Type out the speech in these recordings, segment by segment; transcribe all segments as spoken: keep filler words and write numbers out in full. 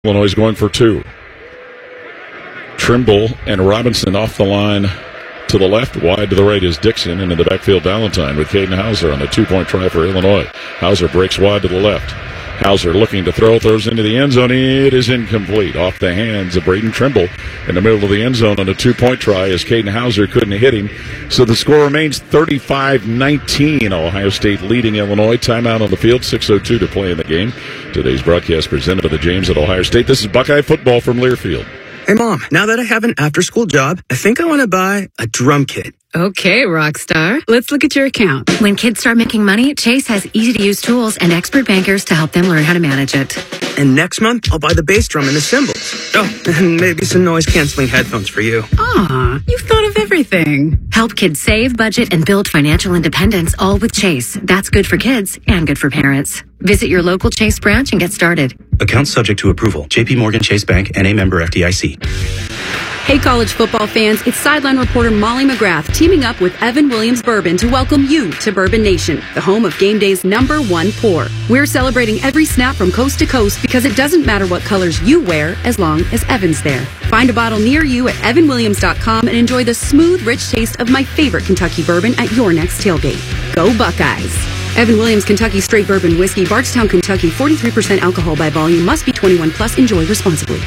Illinois is going for two. Trimble and Robinson off the line to the left. Wide to the right is Dixon. And in the backfield, Valentine with Caden Hauser on the two-point try for Illinois. Hauser breaks wide to the left. Hauser looking to throw, throws into the end zone. It is incomplete. Off the hands of Braden Trimble in the middle of the end zone on a two-point try as Caden Hauser couldn't hit him. So the score remains thirty-five nineteen. Ohio State leading Illinois. Timeout on the field, six oh two to play in the game. Today's broadcast presented by the James at Ohio State. This is Buckeye football from Learfield. Hey, Mom, now that I have an after-school job, I think I want to buy a drum kit. Okay, Rockstar. Let's look at your account. When kids start making money, Chase has easy-to-use tools and expert bankers to help them learn how to manage it. And next month, I'll buy the bass drum and the cymbals. Oh, and maybe some noise-canceling headphones for you. Aw, you've thought of everything. Help kids save, budget, and build financial independence, all with Chase. That's good for kids and good for parents. Visit your local Chase branch and get started. Account subject to approval. J P Morgan Chase Bank, N A member F D I C. Hey, college football fans, it's sideline reporter Molly McGrath teaming up with Evan Williams Bourbon to welcome you to Bourbon Nation, the home of game day's number one pour. We're celebrating every snap from coast to coast because it doesn't matter what colors you wear as long as Evan's there. Find a bottle near you at evan williams dot com and enjoy the smooth, rich taste of my favorite Kentucky bourbon at your next tailgate. Go Buckeyes! Evan Williams Kentucky Straight Bourbon Whiskey, Bardstown, Kentucky, forty-three percent alcohol by volume, must be twenty-one plus. Enjoy responsibly.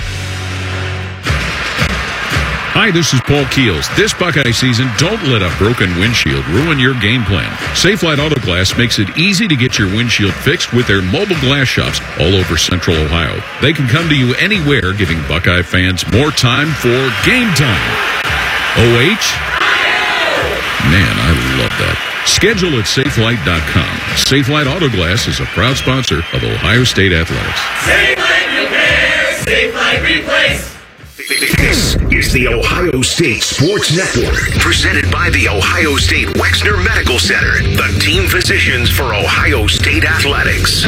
Hi, this is Paul Keels. This Buckeye season, don't let a broken windshield ruin your game plan. Safelite Auto Glass makes it easy to get your windshield fixed with their mobile glass shops all over Central Ohio. They can come to you anywhere, giving Buckeye fans more time for game time. O H? Man, I love that. Schedule at safelite dot com. Safelite Auto Glass is a proud sponsor of Ohio State Athletics. Safelite Repair, Safelite Replace. This is the Ohio State Sports Network, presented by the Ohio State Wexner Medical Center, the team physicians for Ohio State Athletics.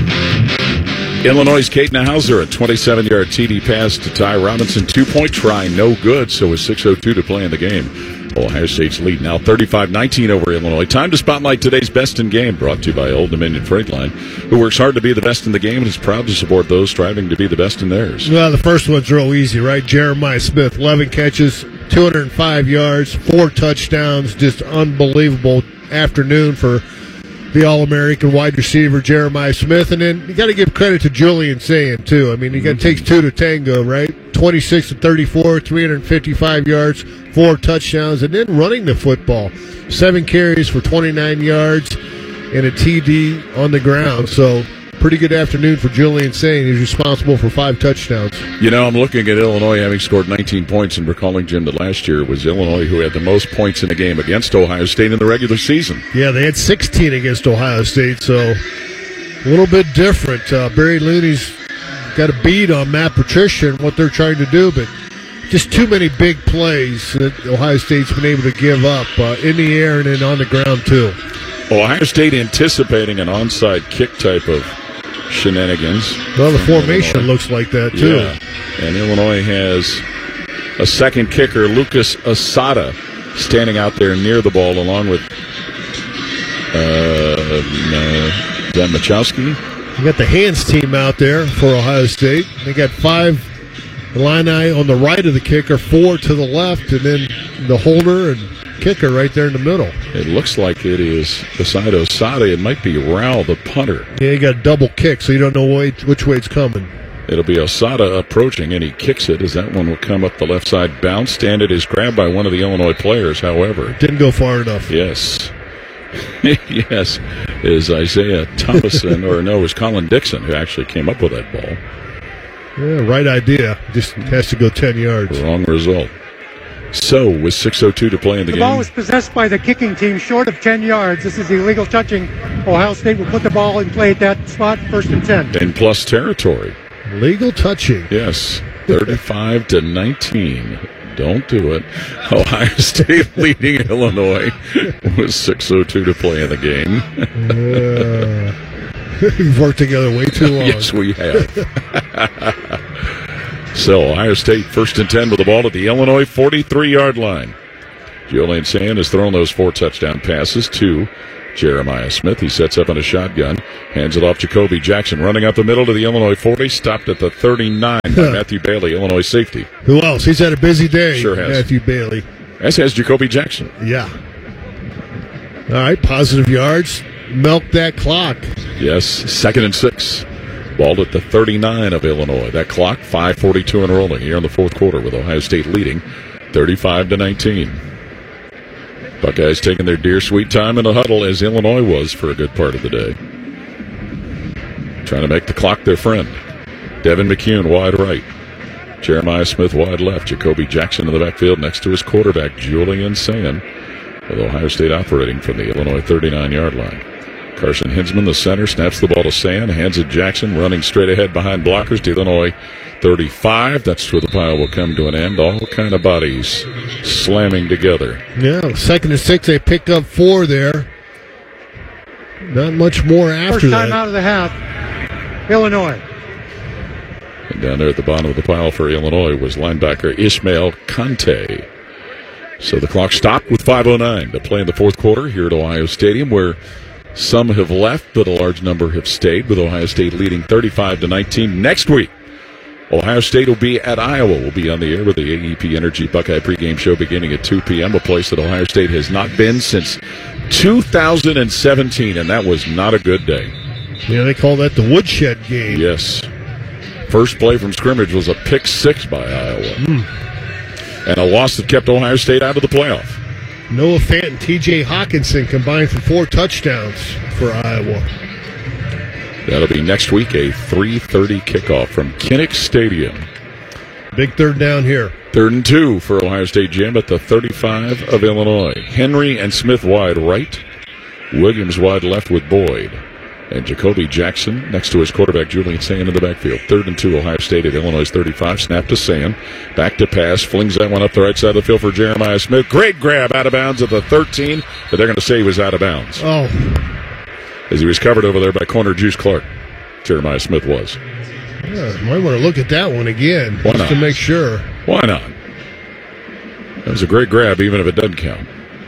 Illinois' Caden Hauser, a twenty-seven-yard T D pass to Ty Robinson. Two-point try, no good, so with six oh two to play in the game. Ohio State's lead now thirty-five nineteen over Illinois. Time to spotlight today's Best in Game, brought to you by Old Dominion Freight Line, who works hard to be the best in the game and is proud to support those striving to be the best in theirs. Well, the first one's real easy, right? Jeremiah Smith, eleven catches, two hundred five yards, four touchdowns. Just unbelievable afternoon for the All-American wide receiver Jeremiah Smith. And then you got to give credit to Julian Sayin, too. I mean, you got to take two to tango, right? twenty-six to thirty-four, three hundred fifty-five yards, four touchdowns, and then running the football. Seven carries for twenty-nine yards and a T D on the ground. So pretty good afternoon for Julian Sayin. He's responsible for five touchdowns. You know, I'm looking at Illinois having scored nineteen points and recalling, Jim, that last year it was Illinois who had the most points in a game against Ohio State in the regular season. Yeah, they had sixteen against Ohio State, so a little bit different. Uh, Barry Looney's got a beat on Matt Patricia and what they're trying to do, but just too many big plays that Ohio State's been able to give up uh, in the air and then on the ground, too. Ohio State anticipating an onside kick type of shenanigans. Well, the formation Illinois looks like that, too. Yeah. And Illinois has a second kicker, Lucas Asada, standing out there near the ball along with uh, uh, Dan Machowski. You got the hands team out there for Ohio State. They got five Illini on the right of the kicker, four to the left, and then the holder and kicker right there in the middle. It looks like it is beside Osada. It might be Rao, the punter. Yeah, you got a double kick, so you don't know which way it's coming. It'll be Osada approaching, and he kicks it as that one will come up the left side, bounced, and it is grabbed by one of the Illinois players, however. Didn't go far enough. Yes. Yes, is Isaiah Thomason, or no, it was Colin Dixon who actually came up with that ball. Yeah, right idea. Just has to go ten yards. Wrong result. So, with six oh two to play in the, the game. The ball was possessed by the kicking team short of ten yards. This is illegal touching. Ohio State will put the ball in play at that spot, first and ten. In plus territory. Legal touching. Yes, thirty-five to nineteen. Don't do it. Ohio State leading Illinois with six oh two to play in the game. uh, we've worked together way too long. Yes, we have. So, Ohio State first and ten with the ball at the Illinois forty-three-yard line. Julian Sayin has thrown those four touchdown passes to Jeremiah Smith. He sets up in a shotgun, hands it off Jacoby Jackson, running up the middle to the Illinois forty, stopped at the thirty-nine by Matthew Bailey, Illinois safety. Who else? He's had a busy day. Sure has. Matthew Bailey. As has Jacoby Jackson. Yeah. All right, positive yards. Milk that clock. Yes, second and six. Ball at the thirty-nine of Illinois. That clock, five forty-two and rolling here in the fourth quarter with Ohio State leading thirty-five to nineteen. Buckeyes taking their dear sweet time in the huddle as Illinois was for a good part of the day. Trying to make the clock their friend. Devin McCune wide right. Jeremiah Smith wide left. Jacoby Jackson in the backfield next to his quarterback, Julian Sayin, with Ohio State operating from the Illinois thirty-nine-yard line. Carson Hinsman, the center, snaps the ball to Sayin, hands it Jackson, running straight ahead behind blockers to Illinois thirty-five. That's where the pile will come to an end. All kind of bodies slamming together. Yeah, second and six. They pick up four there. Not much more after First time that. out of the half, Illinois. And down there at the bottom of the pile for Illinois was linebacker Ishmael Conte. So the clock stopped with five oh nine to play in the fourth quarter here at Ohio Stadium, where some have left, but a large number have stayed, with Ohio State leading thirty-five to nineteen. Next week, Ohio State will be at Iowa. We'll be on the air with the A E P Energy Buckeye pregame show beginning at two p.m., a place that Ohio State has not been since two thousand seventeen, and that was not a good day. Yeah, they call that the woodshed game. Yes. First play from scrimmage was a pick six by Iowa. Mm. And a loss that kept Ohio State out of the playoff. Noah Fant and T J Hawkinson combined for four touchdowns for Iowa. That'll be next week, a three thirty kickoff from Kinnick Stadium. Big third down here. Third and two for Ohio State Jim at the thirty-five of Illinois. Henry and Smith wide right. Williams wide left with Boyd. And Jacoby Jackson next to his quarterback, Julian Sayin, in the backfield. Third and two, Ohio State at Illinois' thirty-five. Snap to Sayin. Back to pass. Flings that one up the right side of the field for Jeremiah Smith. Great grab out of bounds at the thirteen, but they're going to say he was out of bounds. Oh. As he was covered over there by corner Juice Clark. Jeremiah Smith was. Yeah, might want to look at that one again. Why just not? to make sure. Why not? That was a great grab, even if it doesn't count.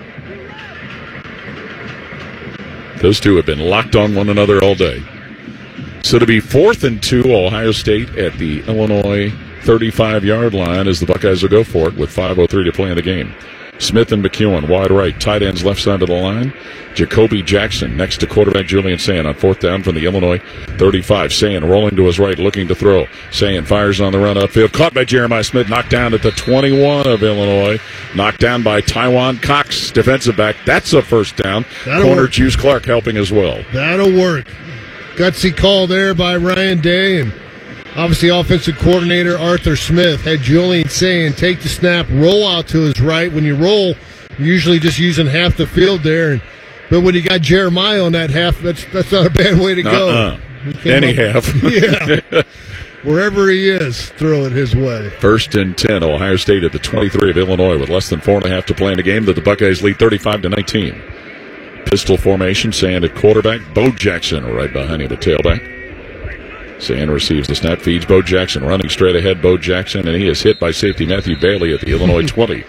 Those two have been locked on one another all day. So to be fourth and two, Ohio State at the Illinois thirty-five-yard line as the Buckeyes will go for it with five oh three to play in the game. Smith and McEwen wide right, tight ends left side of the line. Jacoby Jackson next to quarterback Julian Sayin on fourth down from the Illinois thirty-five. Sayin rolling to his right, looking to throw. Sayin fires on the run upfield, caught by Jeremiah Smith, knocked down at the twenty-one of Illinois. Knocked down by Tywan Cox, defensive back. That's a first down. That'll Corner work. Juice Clark helping as well. That'll work. Gutsy call there by Ryan Day, and obviously offensive coordinator Arthur Smith had Julian Sayin take the snap, roll out to his right. When you roll, you're usually just using half the field there, and but when you got Jeremiah on that half, that's that's not a bad way to go. Uh-uh. Any up, half. Yeah. Wherever he is, throw it his way. First and ten, Ohio State at the twenty-three of Illinois with less than four and a half to play in the game. That the Buckeyes lead thirty-five to nineteen. Pistol formation, Sayin at quarterback, Bo Jackson right behind him at tailback. Sayin receives the snap, feeds Bo Jackson, running straight ahead, Bo Jackson, and he is hit by safety Matthew Bailey at the Illinois twenty.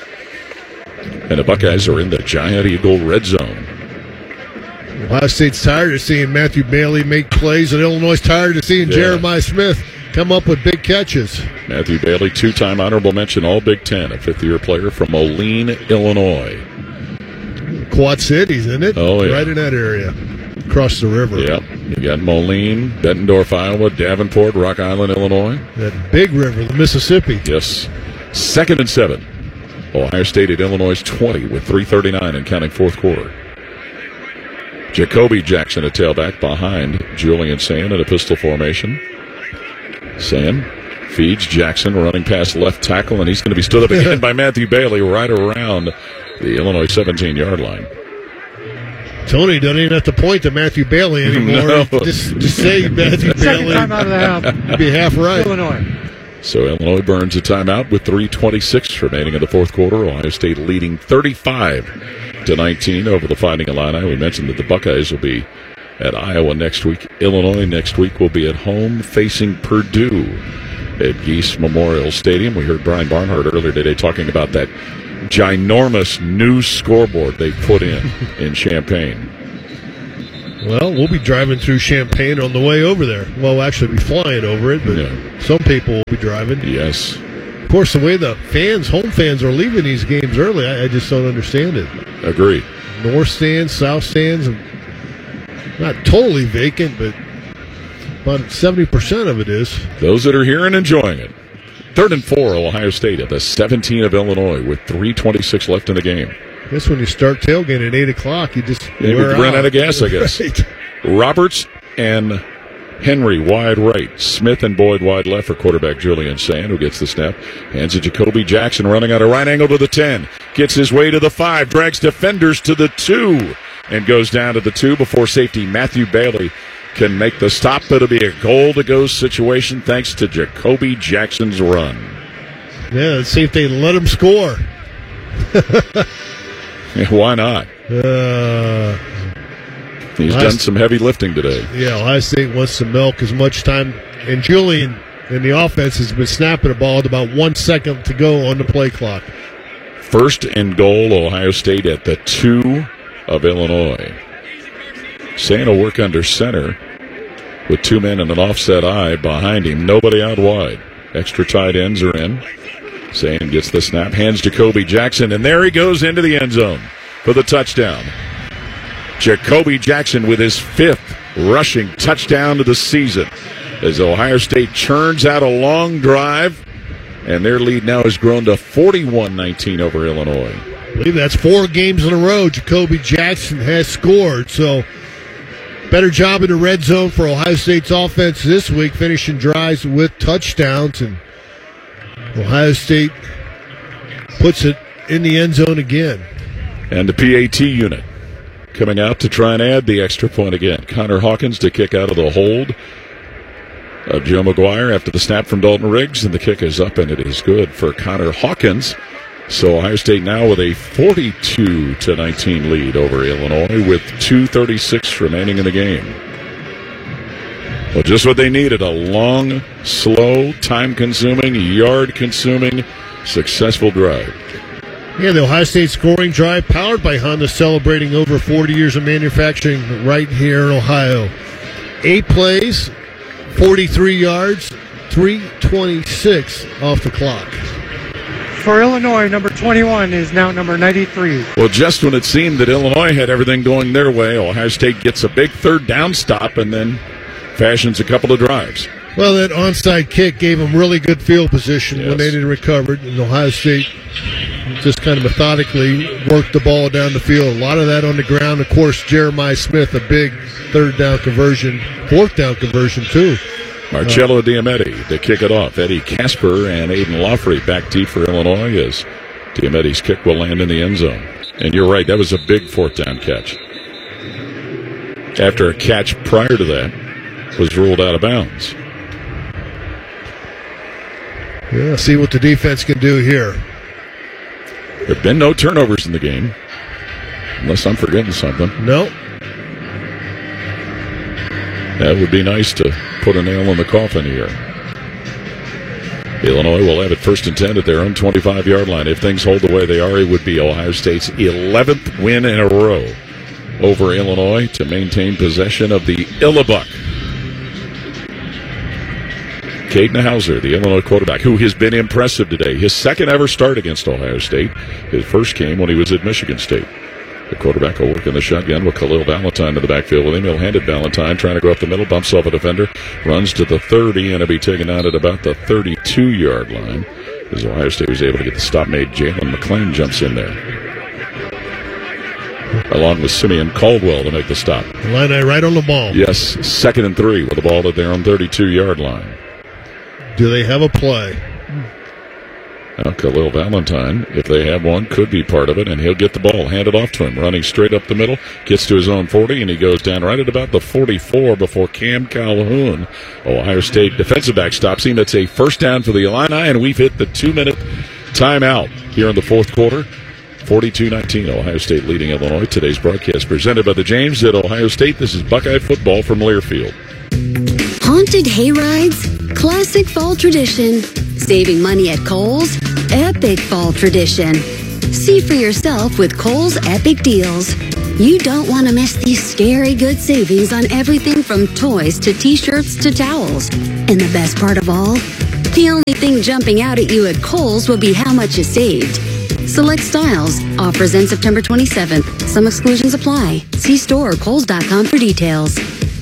And the Buckeyes are in the Giant Eagle red zone. Ohio State's tired of seeing Matthew Bailey make plays, and Illinois' tired of seeing Yeah. Jeremiah Smith come up with big catches. Matthew Bailey, two-time honorable mention All Big Ten, a fifth-year player from Moline, Illinois. Quad Cities, isn't it? Oh, yeah. Right in that area, across the river. Yep. You got Moline, Bettendorf, Iowa, Davenport, Rock Island, Illinois. That big river, the Mississippi. Yes. Second and seven. Ohio State at Illinois' twenty with three thirty-nine and counting fourth quarter. Jacoby Jackson, a tailback behind Julian Sayin in a pistol formation. Sayin feeds Jackson, running past left tackle, and he's going to be stood up again by Matthew Bailey right around the Illinois seventeen-yard line. Tony doesn't even have to point to Matthew Bailey anymore. No. Just, just say Matthew Second Bailey. time out of the half, You'd be half right. Illinois. So Illinois burns a timeout with three twenty-six remaining in the fourth quarter. Ohio State leading thirty-five to nineteen over the Fighting Illini. We mentioned that the Buckeyes will be at Iowa next week. Illinois next week will be at home facing Purdue at Geese Memorial Stadium. We heard Brian Barnhart earlier today talking about that ginormous new scoreboard they put in in Champaign. Well, we'll be driving through Champaign on the way over there. Well, we'll actually be flying over it, but Yeah. some people will be driving. Yes. Of course, the way the fans, home fans, are leaving these games early, I, I just don't understand it. Agree. North stands, south stands, and not totally vacant, but about seventy percent of it is. Those that are here and enjoying it. Third and four, Ohio State at the seventeen of Illinois with three twenty-six left in the game. I guess when you start tailgating at eight o'clock, you just They wear would run out. out of gas, I guess. Right. Roberts and Henry wide right. Smith and Boyd wide left for quarterback Julian Sand, who gets the snap. Hands it to Jacoby Jackson, running out a right angle to the ten. Gets his way to the five, drags defenders to the two, and goes down to the two before safety Matthew Bailey can make the stop. It'll be a goal-to-go situation thanks to Jacoby Jackson's run. Yeah, let's see if they let him score. Yeah, why not? Uh, He's Ohio done St- some heavy lifting today. yeah, Ohio State wants to milk as much time. And Julian in the offense has been snapping the ball with about one second to go on the play clock. First and goal, Ohio State at the two of Illinois. Sand will work under center with two men and an offset eye behind him. Nobody out wide. Extra tight ends are in. Sand gets the snap, hands Jacoby Jackson, and there he goes into the end zone for the touchdown. Jacoby Jackson with his fifth rushing touchdown of the season as Ohio State churns out a long drive, and their lead now has grown to forty-one nineteen over Illinois. I believe that's four games in a row Jacoby Jackson has scored. So better job in the red zone for Ohio State's offense this week, finishing drives with touchdowns. And Ohio State puts it in the end zone again. And the P A T unit coming out to try and add the extra point again. Connor Hawkins to kick out of the hold of Joe McGuire after the snap from Dalton Riggs, and the kick is up, and it is good for Connor Hawkins. So Ohio State now with a forty-two to nineteen lead over Illinois with two thirty-six remaining in the game. Well, just what they needed, a long, slow, time-consuming, yard-consuming, successful drive. Yeah, the Ohio State scoring drive powered by Honda, celebrating over forty years of manufacturing right here in Ohio. Eight plays, forty-three yards, three twenty-six off the clock. For Illinois, number twenty-one is now number ninety-three. Well, just when it seemed that Illinois had everything going their way, Ohio State gets a big third down stop and then fashions a couple of drives. Well, that onside kick gave them really good field position Yes. when they didn't recover it, and Ohio State just kind of methodically worked the ball down the field. A lot of that on the ground. Of course, Jeremiah Smith, a big third down conversion, fourth down conversion, too. Marcello Diametti to kick it off. Eddie Casper and Aiden Loffrey back deep for Illinois as Diametti's kick will land in the end zone. And you're right, that was a big fourth down catch. After a catch prior to that was ruled out of bounds. Yeah, see what the defense can do here. There have been no turnovers in the game, unless I'm forgetting something. No. That would be nice to put a nail in the coffin here. Illinois will have it first and ten at their own twenty-five-yard line. If things hold the way they are, it would be Ohio State's eleventh win in a row over Illinois to maintain possession of the Illabuck. Caden Hauser, the Illinois quarterback, who has been impressive today. His second ever start against Ohio State. His first came when he was at Michigan State. The quarterback will work in the shotgun with Khalil Valentine in the backfield with him. He'll hand it Valentine, trying to go up the middle, bumps off a defender, runs to the thirty, and it'll be taken out at about the thirty-two-yard line. As Ohio State was able to get the stop made, Jalen McClain jumps in there, along with Simeon Caldwell to make the stop. Illini right on the ball. Yes, second and three with the ball at their own thirty-two-yard line. Do they have a play? Now, Khalil Valentine, if they have one, could be part of it, and he'll get the ball handed off to him, running straight up the middle, gets to his own forty, and he goes down right at about the forty-four before Cam Calhoun, Ohio State defensive back, stops him. It's a first down for the Illini, and we've hit the two-minute timeout here in the fourth quarter. forty-two nineteen, Ohio State leading Illinois. Today's broadcast presented by the James at Ohio State. This is Buckeye football from Learfield. Haunted hayrides, classic fall tradition. Saving money at Kohl's, epic fall tradition. See for yourself with Kohl's Epic Deals. You don't want to miss these scary good savings on everything from toys to t-shirts to towels. And the best part of all? The only thing jumping out at you at Kohl's will be how much you saved. Select styles. Offers end September twenty-seventh. Some exclusions apply. See store or Kohls dot com for details.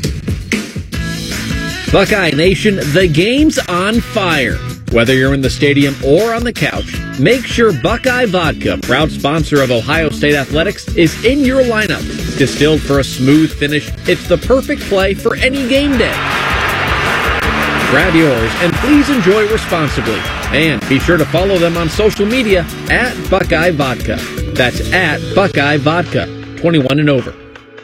Buckeye Nation, the game's on fire. Whether you're in the stadium or on the couch, make sure Buckeye Vodka, proud sponsor of Ohio State Athletics, is in your lineup. Distilled for a smooth finish, it's the perfect play for any game day. Grab yours and please enjoy responsibly. And be sure to follow them on social media at Buckeye Vodka. That's at Buckeye Vodka, twenty-one and over.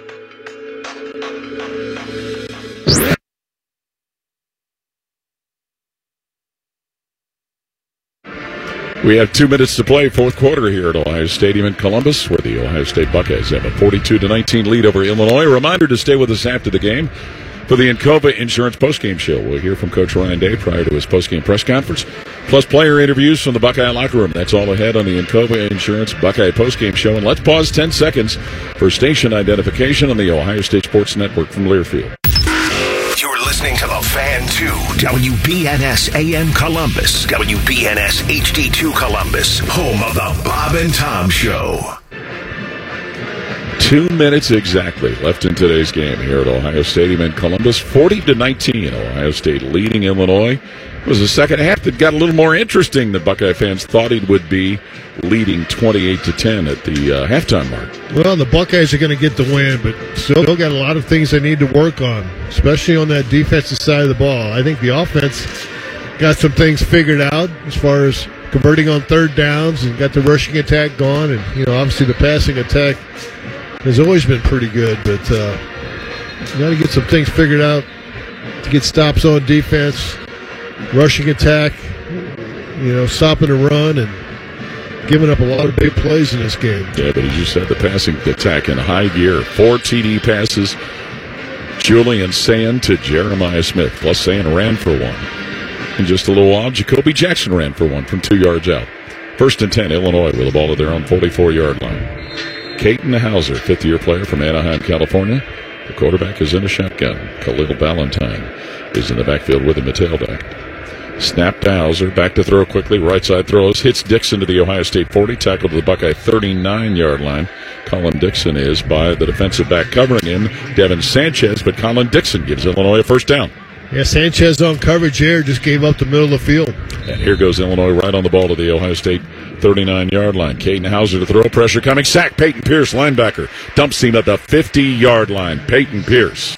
We have two minutes to play, fourth quarter here at Ohio Stadium in Columbus, where the Ohio State Buckeyes have a forty-two to nineteen lead over Illinois. A reminder to stay with us after the game for the Encova Insurance postgame show. We'll hear from Coach Ryan Day prior to his postgame press conference, plus player interviews from the Buckeye locker room. That's all ahead on the Encova Insurance Buckeye postgame show. And let's pause ten seconds for station identification on the Ohio State Sports Network from Learfield. You're listening to The Fan two, W B N S A M Columbus, W B N S H D two Columbus, home of the Bob and Tom Show. Two minutes exactly left in today's game here at Ohio Stadium in Columbus. forty to nineteen, Ohio State leading Illinois. It was the second half that got a little more interesting than Buckeye fans thought it would be, leading twenty-eight to ten at the uh, halftime mark. Well, the Buckeyes are going to get the win, but still got a lot of things they need to work on, especially on that defensive side of the ball. I think the offense got some things figured out as far as converting on third downs and got the rushing attack gone, and you know, obviously the passing attack has always been pretty good, but uh, you got to get some things figured out to get stops on defense, rushing attack, you know, stopping the run, and giving up a lot of big plays in this game. Yeah, but as you said, the passing attack in high gear. Four T D passes. Julian Sand to Jeremiah Smith. Plus Sand ran for one. In just a little while, Jacoby Jackson ran for one from two yards out. First and ten, Illinois with the ball at their own forty-four-yard line. Caden Hauser, fifth-year player from Anaheim, California. The quarterback is in a shotgun. Khalil Ballantyne is in the backfield with him, a tailback. Snap to Hauser, back to throw quickly. Right side throws, hits Dixon to the Ohio State forty, tackled to the Buckeye thirty-nine-yard line. Colin Dixon is by the defensive back covering him, Devin Sanchez, but Colin Dixon gives Illinois a first down. Yeah, Sanchez on coverage here, just gave up the middle of the field. And here goes Illinois right on the ball to the Ohio State thirty-nine-yard line. Caden Hauser to throw, pressure coming, sack, Peyton Pierce, linebacker. Dumps him at the fifty-yard line, Peyton Pierce.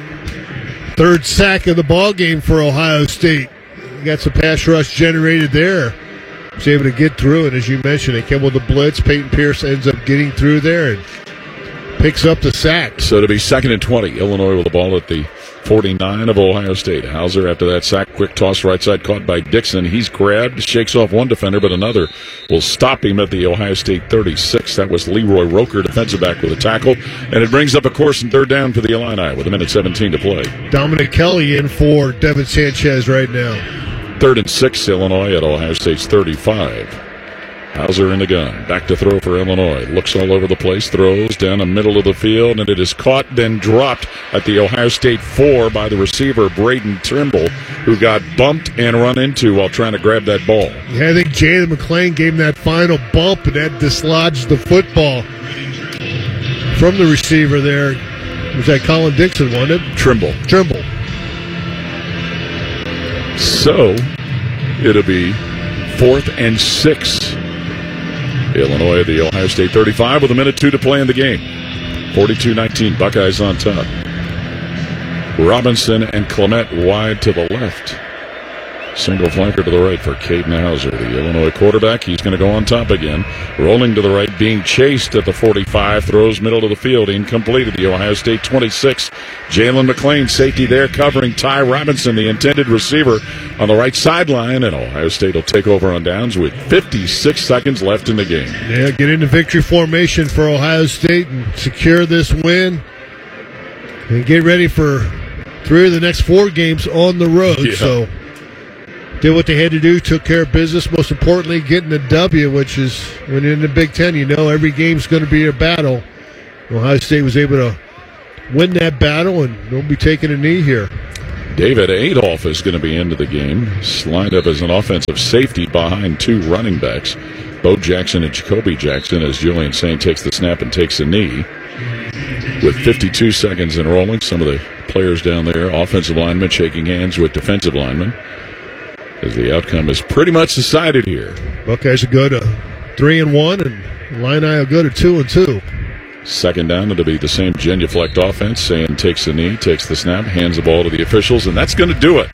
Third sack of the ball game for Ohio State. Got some pass rush generated there. Was able to get through, and as you mentioned, they came with the blitz. Peyton Pierce ends up getting through there and picks up the sack. So to be second and twenty, Illinois with the ball at the forty-nine of Ohio State. Hauser after that sack, quick toss right side caught by Dixon. He's grabbed, shakes off one defender, but another will stop him at the Ohio State thirty-six. That was Leroy Roker, defensive back, with a tackle. And it brings up a course and third down for the Illini with a minute seventeen to play. Dominic Kelly in for Devin Sanchez right now. Third and six, Illinois at Ohio State's thirty-five. Hauser in the gun. Back to throw for Illinois. Looks all over the place. Throws down the middle of the field, and it is caught, then dropped at the Ohio State four by the receiver, Braden Trimble, who got bumped and run into while trying to grab that ball. Yeah, I think Jalen McClain gave him that final bump, and that dislodged the football from the receiver there. Was that Colin Dixon, wasn't it? Trimble. Trimble. So, it'll be fourth and six. Illinois at the Ohio State thirty-five with a minute two to play in the game. forty-two nineteen, Buckeyes on top. Robinson and Clement wide to the left. Single flanker to the right for Caden Hauser, the Illinois quarterback. He's going to go on top again. Rolling to the right, being chased at the forty-five. Throws middle of the field, incomplete at the Ohio State twenty-six. Jalen McClain, safety there, covering Ty Robinson, the intended receiver, on the right sideline. And Ohio State will take over on downs with fifty-six seconds left in the game. Yeah, get into victory formation for Ohio State and secure this win. And get ready for three of the next four games on the road. Yeah. So did what they had to do, took care of business. Most importantly, getting the W, which is when you're in the Big Ten, you know every game's going to be a battle. Ohio State was able to win that battle and don't be taking a knee here. David Adolph is going to be into the game. Lined up as an offensive safety behind two running backs, Bo Jackson and Jacoby Jackson, as Julian Saint takes the snap and takes a knee. With fifty-two seconds in rolling, some of the players down there, offensive linemen shaking hands with defensive linemen, as the outcome is pretty much decided here. Buckeyes will go to three and one, and Illini will go to two and two. Second down, it'll be the same genuflect offense. Saint takes the knee, takes the snap, hands the ball to the officials, and that's going to do it.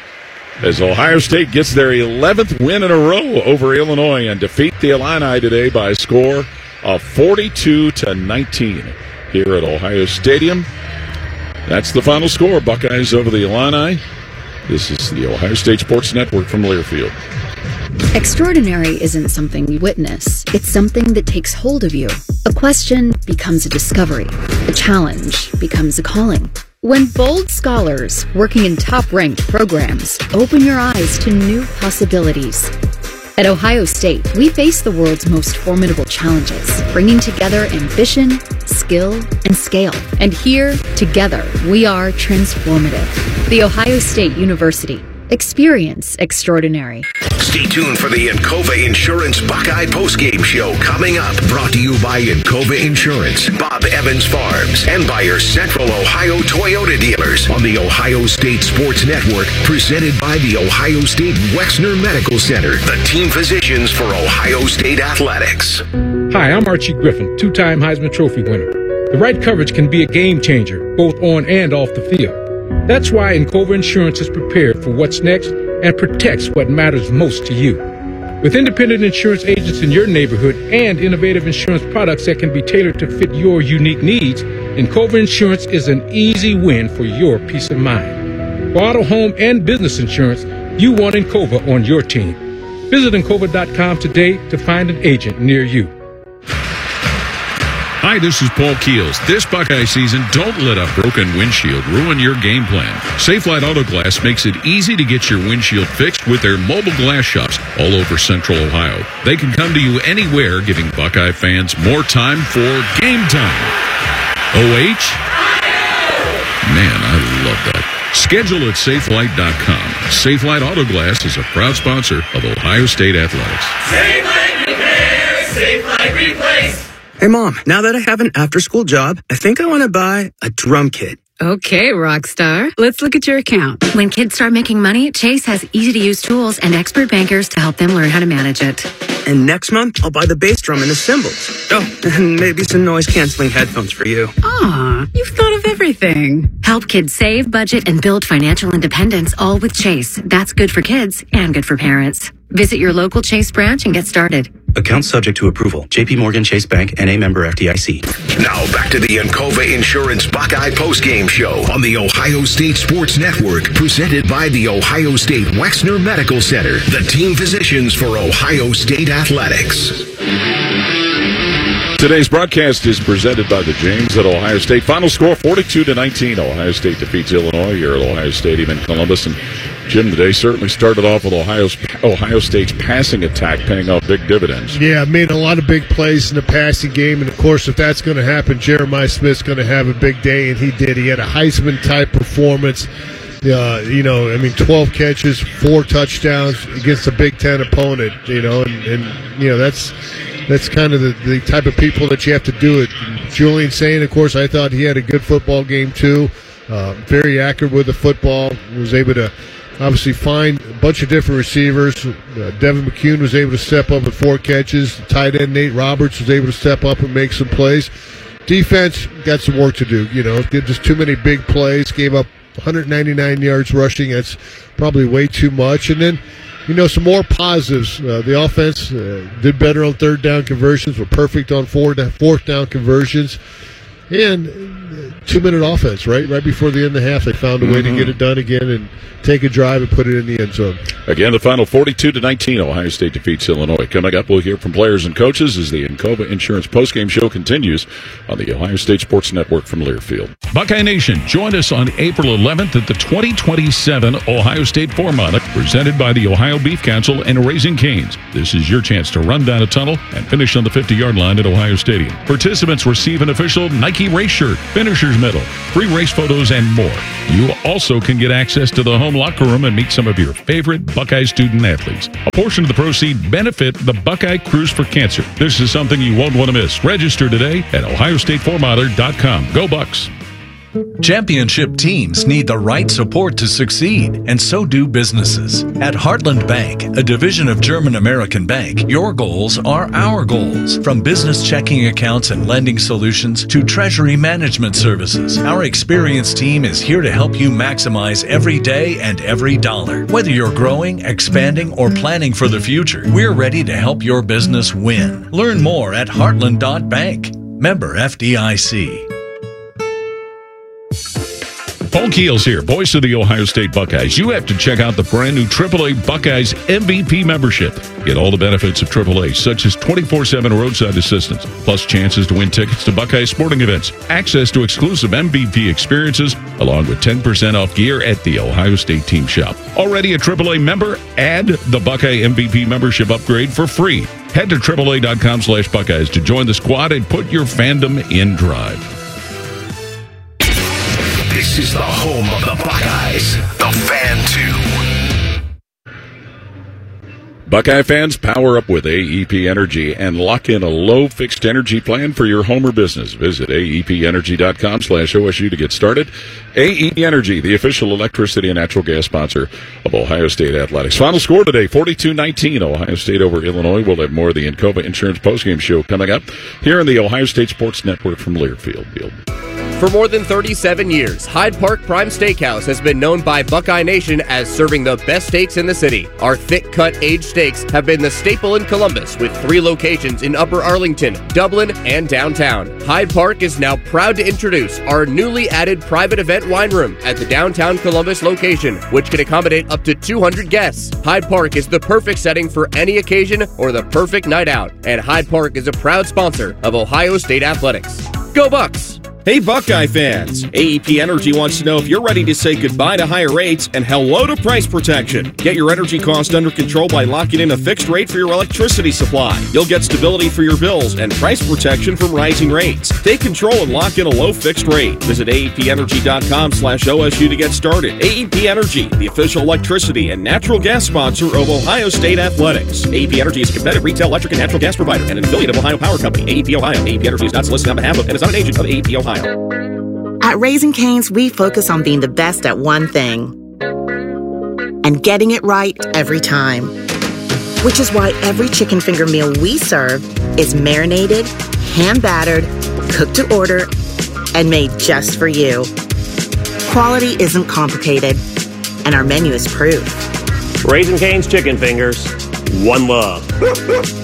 As Ohio State gets their eleventh win in a row over Illinois and defeat the Illini today by a score of forty-two to nineteen here at Ohio Stadium. That's the final score. Buckeyes over the Illini. This is the Ohio State Sports Network from Learfield. Extraordinary isn't something you witness. It's something that takes hold of you. A question becomes a discovery. A challenge becomes a calling. When bold scholars working in top-ranked programs open your eyes to new possibilities. At Ohio State, we face the world's most formidable challenges, bringing together ambition, skill, and scale. And here, together, we are transformative. The Ohio State University. Experience extraordinary. Stay tuned for the Encova Insurance Buckeye postgame show coming up. Brought to you by Encova Insurance, Bob Evans Farms, and by your Central Ohio Toyota dealers on the Ohio State Sports Network, presented by the Ohio State Wexner Medical Center, the team physicians for Ohio State Athletics. Hi, I'm Archie Griffin, two-time Heisman Trophy winner. The right coverage can be a game changer, both on and off the field. That's why Encova Insurance is prepared for what's next and protects what matters most to you. With independent insurance agents in your neighborhood and innovative insurance products that can be tailored to fit your unique needs, Encova Insurance is an easy win for your peace of mind. For auto, home, and business insurance, you want Encova on your team. Visit Encova dot com today to find an agent near you. Hi, this is Paul Keels. This Buckeye season, don't let a broken windshield ruin your game plan. Safelite Auto Glass makes it easy to get your windshield fixed with their mobile glass shops all over Central Ohio. They can come to you anywhere, giving Buckeye fans more time for game time. O H? Man, I love that. Schedule at Safelite dot com. Safelite Auto Glass is a proud sponsor of Ohio State Athletics. Safelite Repair, Safelite Replace. Hey, Mom, now that I have an after-school job, I think I want to buy a drum kit. Okay, Rockstar. Let's look at your account. When kids start making money, Chase has easy-to-use tools and expert bankers to help them learn how to manage it. And next month, I'll buy the bass drum and the cymbals. Oh, and maybe some noise-canceling headphones for you. Aw, you've thought of everything. Help kids save, budget, and build financial independence, all with Chase. That's good for kids and good for parents. Visit your local Chase branch and get started. Account subject to approval. J P Morgan Chase Bank, N A member F D I C. Now back to the Encova Insurance Buckeye postgame show on the Ohio State Sports Network, presented by the Ohio State Wexner Medical Center, the team physicians for Ohio State Athletics. Today's broadcast is presented by the James at Ohio State. Final score forty-two to nineteen. Ohio State defeats Illinois here at Ohio Stadium in Columbus. And Jim, today certainly started off with Ohio's, Ohio State's passing attack paying off big dividends. Yeah, made a lot of big plays in the passing game. And, of course, if that's going to happen, Jeremiah Smith's going to have a big day, and he did. He had a Heisman-type performance. Uh, you know, I mean, twelve catches, four touchdowns against a Big Ten opponent, you know, and, and you know, that's that's kind of the, the type of people that you have to do it. Julian Saint, of course, I thought he had a good football game, too. Uh, very accurate with the football. Was able to obviously find a bunch of different receivers. Uh, Devin McCune was able to step up with four catches. The tight end Nate Roberts was able to step up and make some plays. Defense got some work to do. You know, did just too many big plays. Gave up one hundred ninety-nine yards rushing. That's probably way too much. And then, you know, some more positives. Uh, the offense uh, did better on third down conversions. Were perfect on four, fourth down conversions. And two-minute offense, right? Right before the end of the half, they found a way Mm-hmm. to get it done again and take a drive and put it in the end zone. Again, the final forty-two to nineteen, Ohio State defeats Illinois. Coming up, we'll hear from players and coaches as the Encova Insurance postgame show continues on the Ohio State Sports Network from Learfield. Buckeye Nation, join us on April eleventh at the twenty twenty-seven Ohio State Four-Mile, presented by the Ohio Beef Council and Raising Cane's. This is your chance to run down a tunnel and finish on the fifty-yard line at Ohio Stadium. Participants receive an official Nike race shirt, finisher's medal, free race photos, and more. You also can get access to the home locker room and meet some of your favorite Buckeye student athletes. A portion of the proceeds benefit the Buckeye Cruise for Cancer. This is something you won't want to miss. Register today at ohio state four miler dot com. Go Bucks! Championship teams need the right support to succeed, and so do businesses. At Heartland Bank, a division of German American Bank, your goals are our goals. From business checking accounts and lending solutions to treasury management services, our experienced team is here to help you maximize every day and every dollar. Whether you're growing, expanding, or planning for the future, we're ready to help your business win. Learn more at heartland dot bank. Member F D I C. Paul Keels here, voice of the Ohio State Buckeyes. You have to check out the brand new triple A Buckeyes M V P membership. Get all the benefits of triple A, such as twenty-four seven roadside assistance, plus chances to win tickets to Buckeye sporting events, access to exclusive M V P experiences, along with ten percent off gear at the Ohio State team shop. Already a triple A member? Add the Buckeye M V P membership upgrade for free. Head to triple A dot com slash Buckeyes to join the squad and put your fandom in drive. This is the home of the Buckeyes, the Fan two. Buckeye fans, power up with A E P Energy and lock in a low fixed energy plan for your home or business. Visit A E P energy dot com slash O S U to get started. A E P Energy, the official electricity and natural gas sponsor of Ohio State Athletics. Final score today, forty-two nineteen, Ohio State over Illinois. We'll have more of the Encova Insurance postgame show coming up here on the Ohio State Sports Network from Learfield. For more than thirty-seven years, Hyde Park Prime Steakhouse has been known by Buckeye Nation as serving the best steaks in the city. Our thick-cut aged steaks have been the staple in Columbus, with three locations in Upper Arlington, Dublin, and downtown. Hyde Park is now proud to introduce our newly added private event wine room at the downtown Columbus location, which can accommodate up to two hundred guests. Hyde Park is the perfect setting for any occasion or the perfect night out, and Hyde Park is a proud sponsor of Ohio State Athletics. Go Bucks! Hey Buckeye fans, A E P Energy wants to know if you're ready to say goodbye to higher rates and hello to price protection. Get your energy cost under control by locking in a fixed rate for your electricity supply. You'll get stability for your bills and price protection from rising rates. Take control and lock in a low fixed rate. Visit A E P energy dot com slash O S U to get started. A E P Energy, the official electricity and natural gas sponsor of Ohio State Athletics. A E P Energy is a competitive retail electric and natural gas provider and an affiliate of Ohio Power Company. A E P Ohio. A E P Energy is not solicited on behalf of and is not an agent of A E P Ohio. At Raising Cane's, we focus on being the best at one thing and getting it right every time. Which is why every chicken finger meal we serve is marinated, hand-battered, cooked to order, and made just for you. Quality isn't complicated, and our menu is proof. Raising Cane's Chicken Fingers, one love.